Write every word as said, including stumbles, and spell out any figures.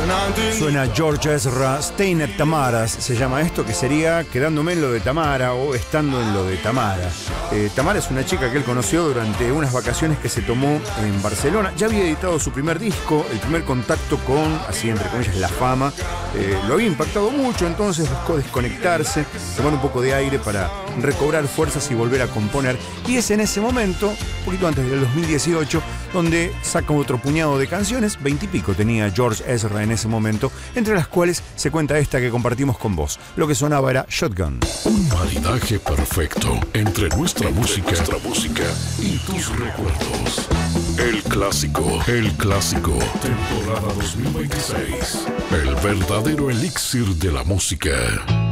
Suena George Ezra, Staying at Tamara's, se llama esto, que sería quedándome en lo de Tamara o estando en lo de Tamara. Eh, Tamara es una chica que él conoció durante unas vacaciones que se tomó en Barcelona. Ya había editado su primer disco, el primer contacto con, así entre comillas, la fama. Eh, lo había impactado mucho, entonces buscó desconectarse, tomar un poco de aire para recobrar fuerzas y volver a componer. Y es en ese momento, un poquito antes del dos mil dieciocho, donde saca otro puñado de canciones. Veintipico tenía George Ezra en ese momento, entre las cuales se cuenta esta que compartimos con vos. Lo que sonaba era Shotgun. Un maridaje perfecto entre nuestra música, nuestra música y tus recuerdos. El clásico, el clásico, temporada dos mil veintiséis. El verdadero elixir de la música.